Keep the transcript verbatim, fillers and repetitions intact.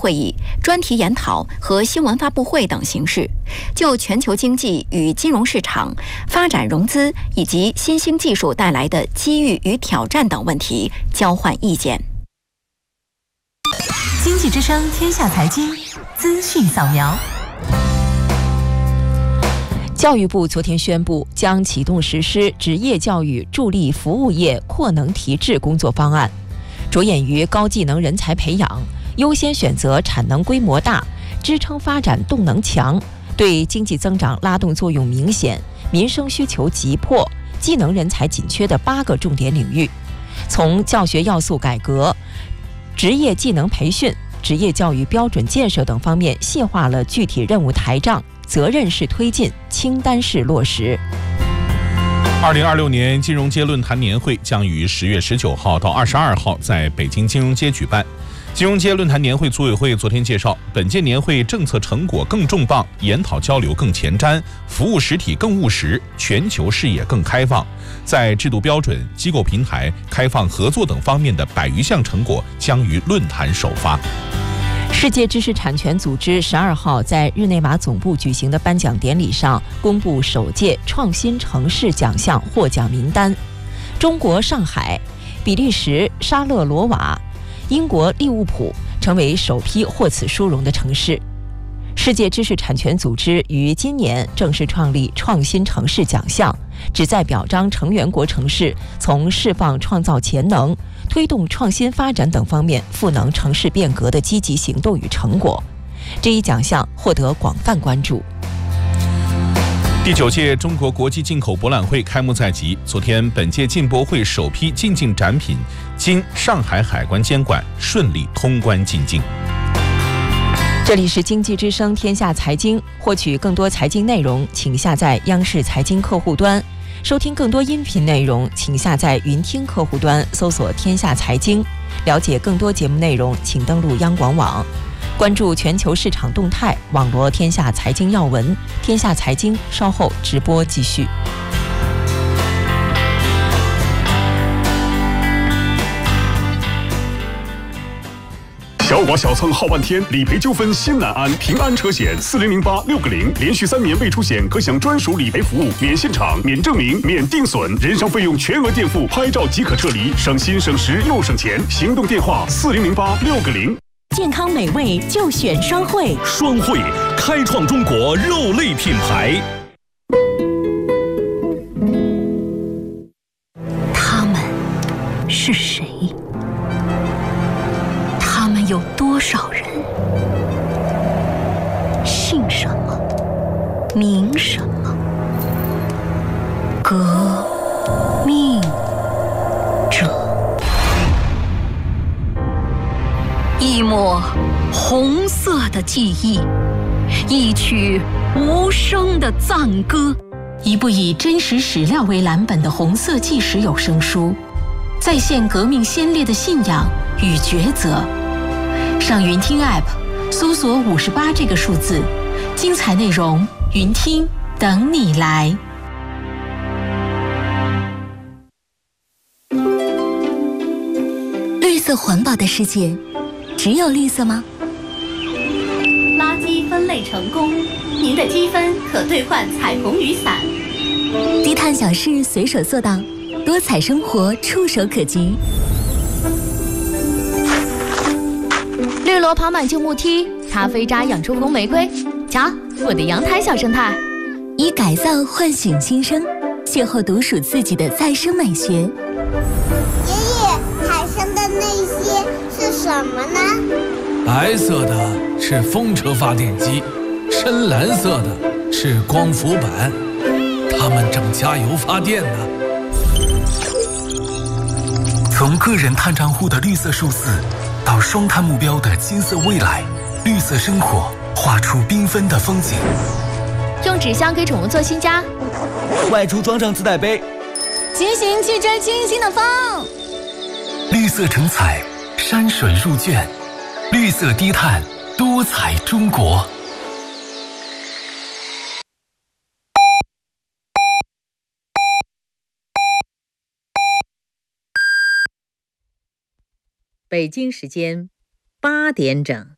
会议、专题研讨和新闻发布会等形式，就全球经济与金融市场、发展融资以及新兴技术带来的机遇与挑战等问题交换意见。 经济之声天下财经资讯扫描。 教育部昨天宣布，将启动实施职业教育助力服务业扩能提质工作方案，着眼于高技能人才培养，优先选择产能规模大、支撑发展动能强、对经济增长拉动作用明显、民生需求急迫、技能人才紧缺的八个重点领域，从教学要素改革、职业技能培训、职业教育标准建设等方面细化了具体任务台账，责任式推进，清单式落实。 二零二六年金融街论坛年会将于十月十九号到二十二号在北京金融街举办。金融街论坛年会组委会昨天介绍，本届年会政策成果更重磅，研讨交流更前瞻，服务实体更务实，全球视野更开放，在制度标准、机构平台、开放合作等方面的百余项成果将于论坛首发。 世界知识产权组织十二号在日内瓦总部举行的颁奖典礼上，公布首届创新城市奖项获奖名单。中国上海、比利时沙勒罗瓦、英国利物浦成为首批获此殊荣的城市。世界知识产权组织于今年正式创立创新城市奖项，旨在表彰成员国城市从释放创造潜能、推动创新发展等方面赋能城市变革的积极行动与成果。这一奖项获得广泛关注。 第九届中国国际进口博览会开幕在即，昨天本届进博会首批进境展品经上海海关监管，顺利通关进境。 这里是经济之声天下财经，获取更多财经内容，请下载央视财经客户端。收听更多音频内容，请下载云听客户端，搜索天下财经。了解更多节目内容，请登录央广网。关注全球市场动态，网罗天下财经要闻。天下财经稍后直播继续。 小剐小蹭耗半天，理赔纠纷心难安。平安车险四零零八六个零，连续三年未出险可享专属理赔服务，免现场、免证明、免定损，人伤费用全额垫付，拍照即可撤离，省心省时又省钱。行动电话四零零八六个零。 健康美味就选双汇， 双汇开创中国肉类品牌。 他们是谁？他们有多少人？姓什么？名什么？革命者。一抹红色的记忆，一曲无声的赞歌，一部以真实史料为蓝本的红色纪实有声书，再现革命先烈的信仰与抉择。上云听 App 搜索五十八这个数字，精彩内容云听等你来。绿色环保的世界，只有绿色吗？ 垃圾分类成功，您的积分可兑换彩虹雨伞。 低碳小事随手做到，多彩生活触手可及。 绿萝跑满旧木梯，咖啡渣养出红玫瑰。瞧，我的阳台小生态。 以改造唤醒新生，邂逅独属自己的再生美学。 爷爷，海上的那些是什么呢？ 白色的是风车发电机，深蓝色的是光伏板，它们正加油发电呢。 从个人碳账户的绿色数字，到双碳目标的金色未来，绿色生活画出缤纷的风景。 用纸箱给宠物做新家， 外出装上自带杯， 骑行去追清新的风。 绿色成彩，山水入卷，绿色低碳，多彩中国。 北京时间八点整。